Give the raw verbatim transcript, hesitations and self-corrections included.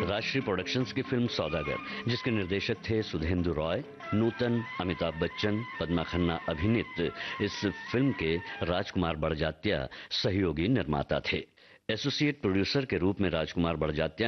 राष्ट्रीय प्रोडक्शंस की फिल्म सौदागर, जिसके निर्देशक थे सुधेंदु रॉय, नूतन, अमिताभ बच्चन, पद्मा खन्ना अभिनीत इस फिल्म के राजकुमार बड़जात्या सहयोगी निर्माता थे। एसोसिएट प्रोड्यूसर के रूप में राजकुमार बड़जात्या